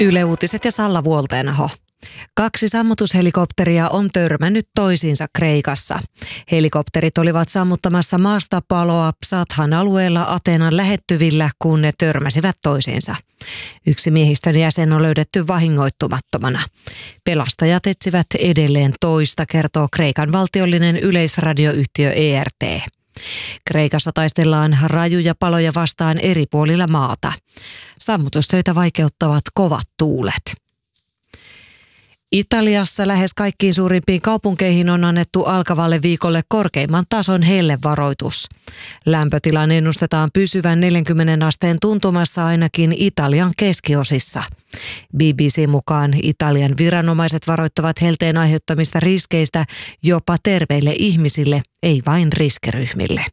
Yle Uutiset ja Salla Vuolteenaho. 2 sammutushelikopteria on törmännyt toisiinsa Kreikassa. Helikopterit olivat sammuttamassa maastapaloa Psathan alueella Ateenan lähettyvillä, kun ne törmäsivät toisiinsa. Yksi miehistön jäsen on löydetty vahingoittumattomana. Pelastajat etsivät edelleen toista, kertoo Kreikan valtiollinen yleisradioyhtiö ERT. Kreikassa taistellaan rajuja paloja vastaan eri puolilla maata. Sammutustöitä vaikeuttavat kovat tuulet. Italiassa lähes kaikkiin suurimpiin kaupunkeihin on annettu alkavalle viikolle korkeimman tason hellevaroitus. Lämpötilan ennustetaan pysyvän 40 asteen tuntumassa ainakin Italian keskiosissa. BBC mukaan Italian viranomaiset varoittavat helteen aiheuttamista riskeistä jopa terveille ihmisille, ei vain riskiryhmille.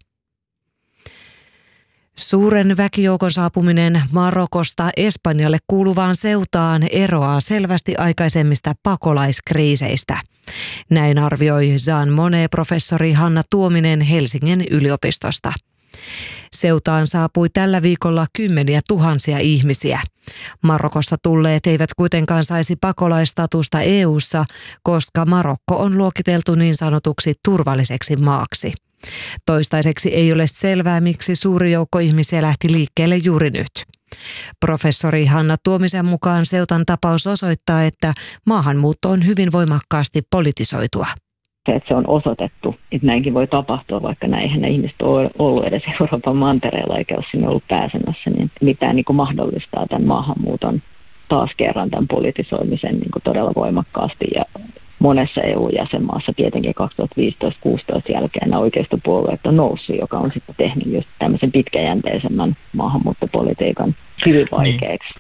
Suuren väkijoukon saapuminen Marokosta Espanjalle kuuluvaan Ceutaan eroaa selvästi aikaisemmista pakolaiskriiseistä. Näin arvioi Jean Monnet-professori Hanna Tuominen Helsingin yliopistosta. Ceutaan saapui tällä viikolla kymmeniä tuhansia ihmisiä. Marokosta tulleet eivät kuitenkaan saisi pakolaistatusta EU:ssa, koska Marokko on luokiteltu niin sanotuksi turvalliseksi maaksi. Toistaiseksi ei ole selvää, miksi suuri joukko ihmisiä lähti liikkeelle juuri nyt. Professori Hanna Tuomisen mukaan Ceutan tapaus osoittaa, että maahanmuutto on hyvin voimakkaasti politisoitua. Se on osoitettu, että näinkin voi tapahtua, vaikka näinhän ne ihmiset on ollut edes Euroopan mantereella eikä ole sinne ollut pääsemässä, niin mitään niin kuin mahdollistaa tämän maahanmuuton taas kerran tämän politisoimisen niin kuin todella voimakkaasti ja monessa EU-jäsenmaassa tietenkin 2015-2016 jälkeen nämä oikeistopuolueet on noussut, joka on sitten tehnyt just tämmöisen pitkäjänteisemmän maahanmuuttopolitiikan hyvin vaikeaksi.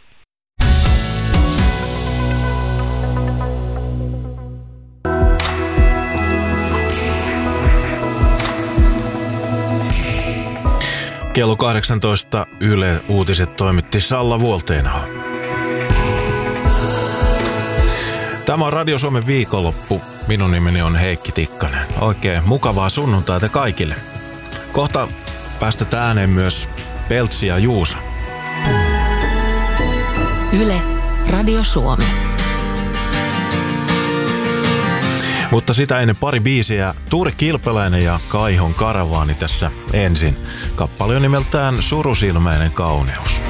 Kello 18 Yle Uutiset toimitti Salla Vuolteenaho. Tämä on Radio Suomen viikonloppu. Minun nimeni on Heikki Tikkanen. Oikein mukavaa sunnuntaita kaikille. Kohta päästetään ääneen myös Peltsi ja Juusa. Yle Radio Suomi. Mutta sitä ennen pari biisiä. Tuure Kilpeläinen ja Kaihon Karavaani tässä ensin. Kappale on nimeltään Surusilmäinen kauneus.